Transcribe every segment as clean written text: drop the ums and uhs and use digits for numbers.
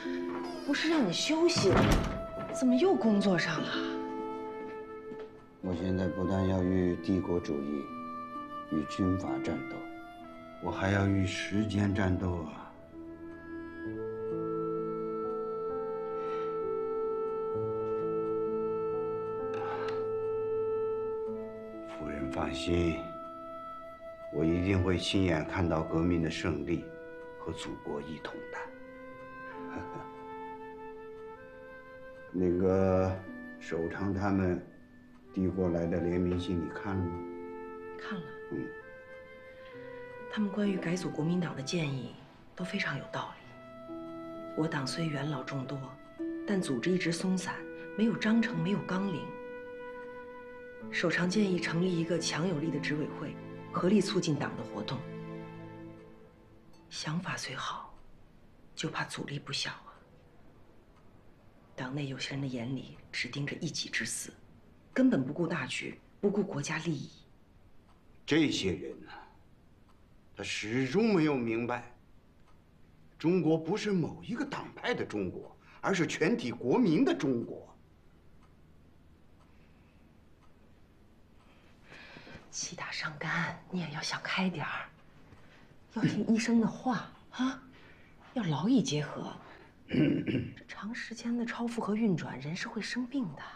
不是让你休息了，怎么又工作上了？ 我现在不但要与帝国主义、与军阀战斗，我还要与时间战斗啊！夫人放心，我一定会亲眼看到革命的胜利，和祖国一同的。那个守常他们递过来的联名信，你看了吗？ 看了。他们关于改组国民党的建议都非常有道理。我党虽元老众多，但组织一直松散，没有章程，没有纲领。守常建议成立一个强有力的执委会，合力促进党的活动。想法虽好，就怕阻力不小啊。党内有些人的眼里只盯着一己之私，根本不顾大局，不顾国家利益。 这些人呢，他始终没有明白，中国不是某一个党派的中国，而是全体国民的中国。 气大伤肝，你也要想开点儿，要听医生的话啊，要劳逸结合。这长时间的超负荷运转，人是会生病的。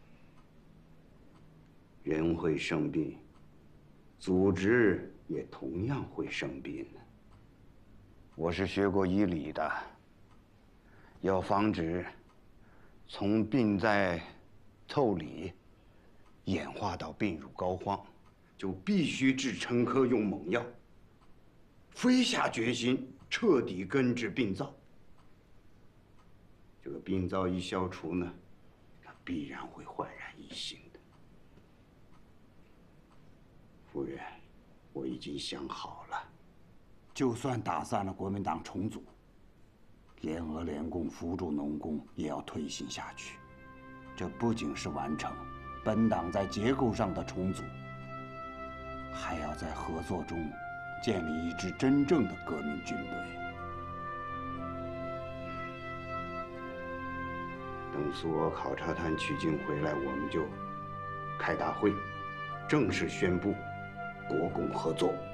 人会生病，组织也同样会生病。我是学过医理的，要防止从病在腠理演化到病入膏肓，就必须治陈科用猛药，非下决心彻底根治病灶。这个病灶一消除呢，他必然会焕然一新的。夫人，我已经想好了，就算打散了国民党重组，联俄联共扶助农工也要推行下去。这不仅是完成本党在结构上的重组，还要在合作中建立一支真正的革命军队。等苏俄考察团取经回来，我们就开大会，正式宣布国共合作。